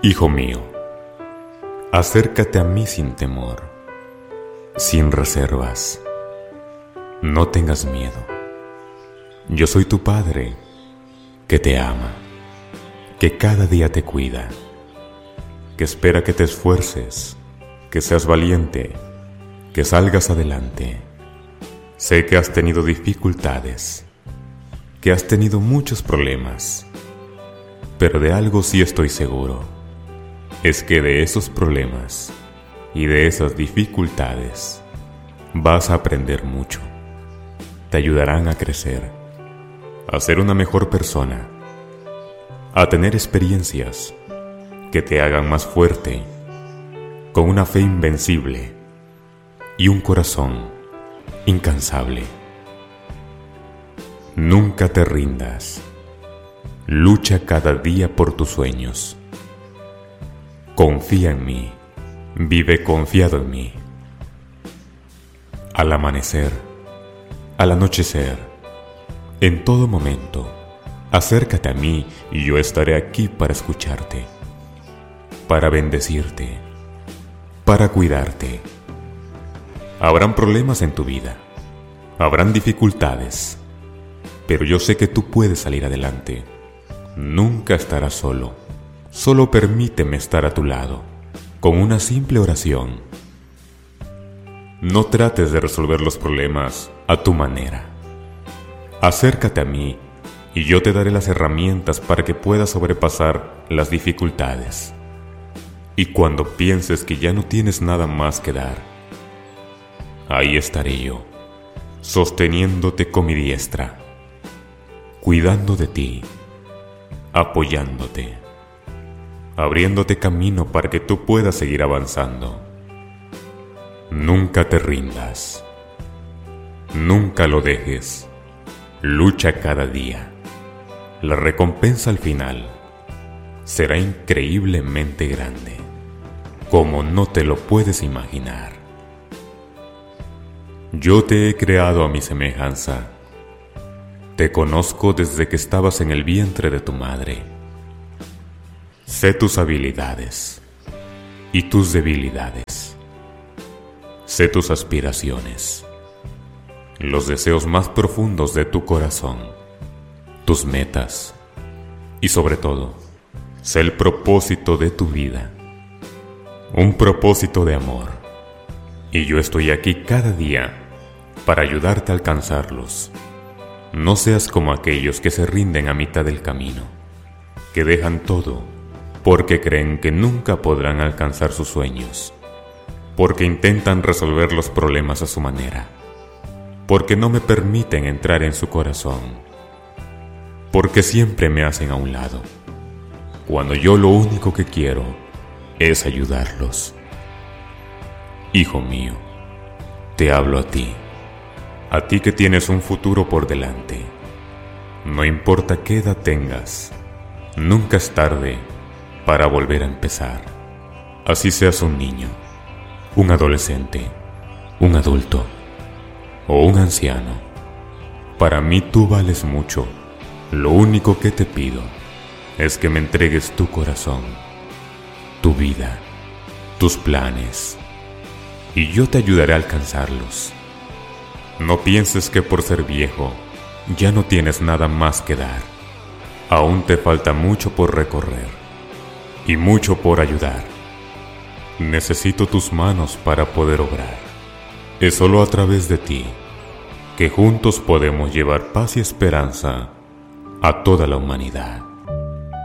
Hijo mío, acércate a mí sin temor, sin reservas. No tengas miedo. Yo soy tu Padre, que te ama, que cada día te cuida, que espera que te esfuerces, que seas valiente, que salgas adelante. Sé que has tenido dificultades, que has tenido muchos problemas, pero de algo sí estoy seguro. Es que de esos problemas y de esas dificultades vas a aprender mucho. Te ayudarán a crecer, a ser una mejor persona, a tener experiencias que te hagan más fuerte, con una fe invencible y un corazón incansable. Nunca te rindas. Lucha cada día por tus sueños. Confía en mí, vive confiado en mí. Al amanecer, al anochecer, en todo momento, acércate a mí y yo estaré aquí para escucharte, para bendecirte, para cuidarte. Habrán problemas en tu vida, habrán dificultades, pero yo sé que tú puedes salir adelante. Nunca estarás solo. Solo permíteme estar a tu lado, con una simple oración. No trates de resolver los problemas a tu manera. Acércate a mí y yo te daré las herramientas para que puedas sobrepasar las dificultades. Y cuando pienses que ya no tienes nada más que dar, ahí estaré yo, sosteniéndote con mi diestra, cuidando de ti, apoyándote, abriéndote camino para que tú puedas seguir avanzando. Nunca te rindas. Nunca lo dejes. Lucha cada día. La recompensa al final será increíblemente grande, como no te lo puedes imaginar. Yo te he creado a mi semejanza. Te conozco desde que estabas en el vientre de tu madre. Sé tus habilidades y tus debilidades. Sé tus aspiraciones, los deseos más profundos de tu corazón, tus metas y sobre todo, sé el propósito de tu vida, un propósito de amor. Y yo estoy aquí cada día para ayudarte a alcanzarlos. No seas como aquellos que se rinden a mitad del camino, que dejan todo porque creen que nunca podrán alcanzar sus sueños, porque intentan resolver los problemas a su manera, porque no me permiten entrar en su corazón, porque siempre me hacen a un lado, cuando yo lo único que quiero es ayudarlos. Hijo mío, te hablo a ti que tienes un futuro por delante. No importa qué edad tengas, nunca es tarde para volver a empezar. Así seas un niño, un adolescente, un adulto o un anciano. Para mí tú vales mucho. Lo único que te pido es que me entregues tu corazón, tu vida, tus planes, y yo te ayudaré a alcanzarlos. No pienses que por ser viejo ya no tienes nada más que dar. Aún te falta mucho por recorrer y mucho por ayudar. Necesito tus manos para poder obrar. Es solo a través de ti que juntos podemos llevar paz y esperanza a toda la humanidad.